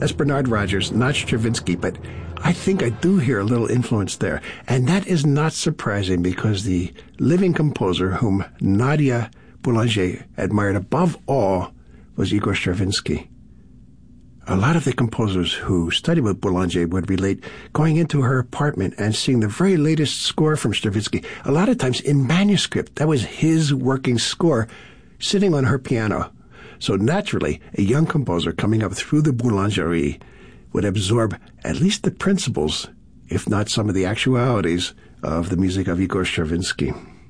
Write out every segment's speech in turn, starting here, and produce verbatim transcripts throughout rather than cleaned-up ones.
That's Bernard Rogers, not Stravinsky, but I think I do hear a little influence there. And that is not surprising because the living composer whom Nadia Boulanger admired above all was Igor Stravinsky. A lot of the composers who studied with Boulanger would relate going into her apartment and seeing the very latest score from Stravinsky, a lot of times in manuscript. That was his working score sitting on her piano. So naturally, a young composer coming up through the Boulangerie would absorb at least the principles, if not some of the actualities, of the music of Igor Stravinsky.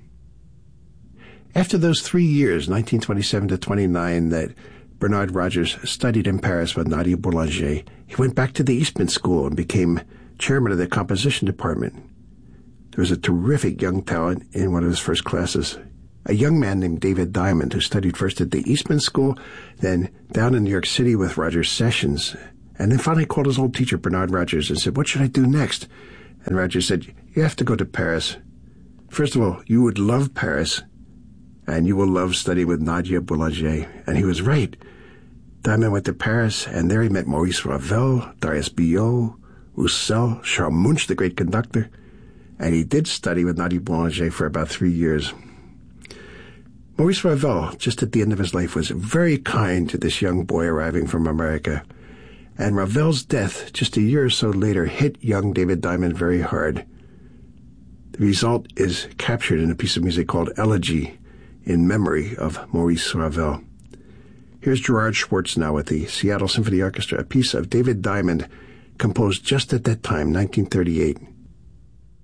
After those three years, nineteen twenty-seven to twenty-nine, that Bernard Rogers studied in Paris with Nadia Boulanger, he went back to the Eastman School and became chairman of the composition department. There was a terrific young talent in one of his first classes, a young man named David Diamond, who studied first at the Eastman School, then down in New York City with Roger's sessions, and then finally called his old teacher, Bernard Rogers, and said, "What should I do next?" And Rogers said, "You have to go to Paris. First of all, you would love Paris, and you will love studying with Nadia Boulanger." And he was right. Diamond went to Paris, and there he met Maurice Ravel, Darius Milhaud, Roussel, Charles Munch, the great conductor, and he did study with Nadia Boulanger for about three years. Maurice Ravel, just at the end of his life, was very kind to this young boy arriving from America, and Ravel's death, just a year or so later, hit young David Diamond very hard. The result is captured in a piece of music called Elegy, in memory of Maurice Ravel. Here's Gerard Schwartz now with the Seattle Symphony Orchestra, a piece of David Diamond composed just at that time, nineteen thirty-eight.